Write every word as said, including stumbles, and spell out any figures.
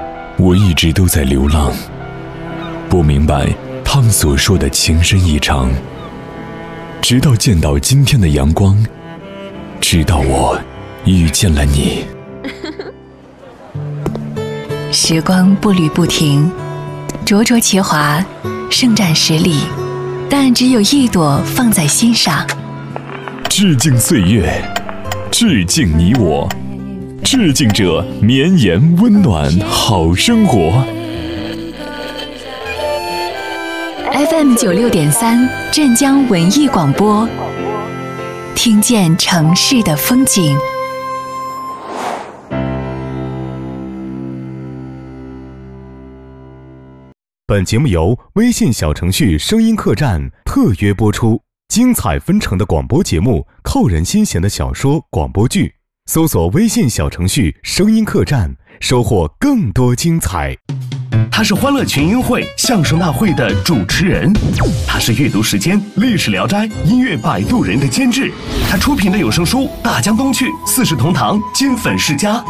我一直都在流浪，不明白他们所说的情深意长，直到见到今天的阳光，直到我遇见了你。 时光步履不停，灼灼其华，胜战十里，但只有一朵放在心上。 致敬岁月，致敬你我，致敬这绵延温暖好生活。 F M 九六点三，镇江文艺广播，听见城市的风景。 本节目由微信小程序声音客栈特约播出，精彩纷呈的广播节目，扣人心弦的小说广播剧，搜索微信小程序声音客栈，收获更多精彩。 他是欢乐群英会相声大会的主持人，他是阅读时间历史聊斋音乐摆渡人的监制，他出品的有声书《大江东去》《四世同堂》《金粉世家》